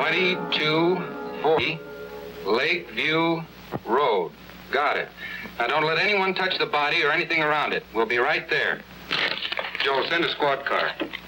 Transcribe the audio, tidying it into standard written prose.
2240 Lakeview Road. Got it. Now, don't let anyone touch the body or anything around it. We'll be right there. Joe, send a squad car.